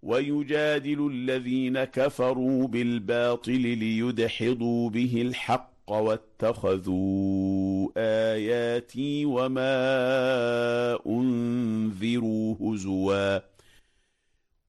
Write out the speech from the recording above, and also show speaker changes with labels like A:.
A: ويجادل الذين كفروا بالباطل ليدحضوا به الحق واتخذوا آياتي وما أنذروا هزوا